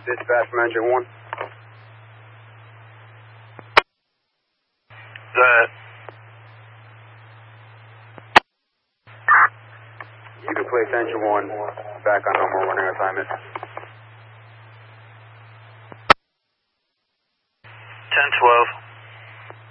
Dispatch from engine 1. That. You can place engine 1 back on normal running assignment. 10-12.